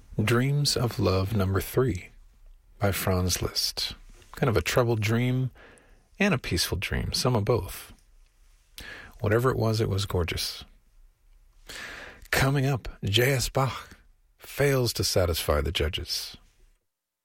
Dreams of Love Number 3 by Franz Liszt. Kind of a troubled dream and a peaceful dream, some of both. Whatever it was gorgeous. Coming up, J.S. Bach fails to satisfy the judges.